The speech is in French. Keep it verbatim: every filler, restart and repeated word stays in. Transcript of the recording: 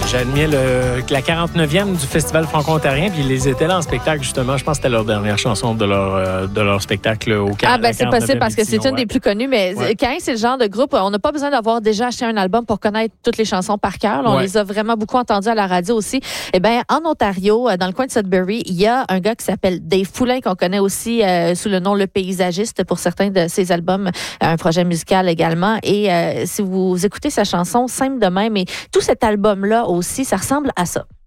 J'admire le, la quarante-neuvième du Festival franco-ontarien, puis ils étaient là en spectacle, justement. Je pense que c'était leur dernière chanson de leur, euh, de leur spectacle au Canada. Ah, ben c'est possible parce que c'est une ouais. des plus connues, mais Ouais. Caïn, c'est le genre de groupe, on n'a pas besoin d'avoir déjà acheté un album pour connaître toutes les chansons par cœur. Là, on Ouais. les a vraiment beaucoup entendues à la radio aussi. Eh bien, en Ontario, dans le coin de Sudbury, il y a un gars qui s'appelle Dave Foulin, qu'on connaît aussi euh, sous le nom Le Paysagiste pour certains de ses albums, un projet musical également. Et euh, si vous écoutez sa chanson, simple de même, et tout cet album-là aussi, ça ressemble à ça.